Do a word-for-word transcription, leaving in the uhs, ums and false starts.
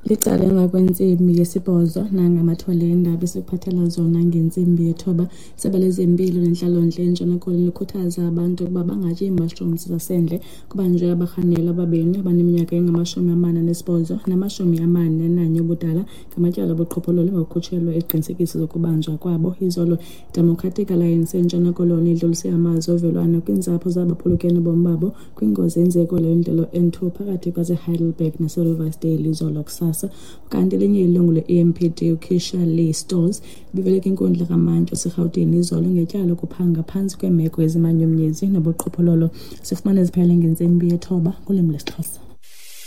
Licala ngakwensimbi yesibhozo nangamathole endaba esikuphathela zona ngensimbi yethoba. Isebe lezempilo nenhlalonhle eNtshona Koloni likhuthaza abantu ukuba bangatyi imushrooms zasendle. Kubanjwe abarhanelwa ababini abaneminyaka engamashumi amane nesibhozo namashumi amane nanye ubudala ngamatyala obuqhophololo ngokukhutshelwa iziqinisekiso zokubanjwa kwabo. Izolo Democratic Alliance eNtshona Koloni idlulise amazwi ovelwano kwiintsapho zabaphulukene ubomi babo kwingozi eyenzeke leyo ndlela N two phakathi kwaseHeidelberg naseRiversdale izolo kusasa. Kanti elinye ilungu le-E M P D uKeisha Lee Stolz biveleke inkundla kaMantyi eseRhawutini izolo ngetyala lokuphanga phantsi kweemeko ezimanyumnyezi nobuqhophololo. Sifumana eziphele ngentsimbi yethoba kulimo lesiXhosa.